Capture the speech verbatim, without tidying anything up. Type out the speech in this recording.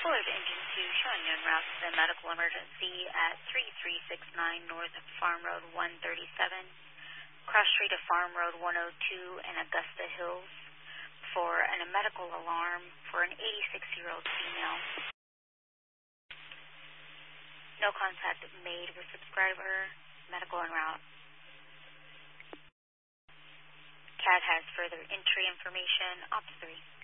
Ford Engine two showing en route to the medical emergency at three three six nine North Farm Road one thirty-seven, cross street of Farm Road one oh two and Augusta Hills for an, a medical alarm for an eighty-six-year-old female. No contact made with subscriber, medical en route. C A D has further entry information, Ops three.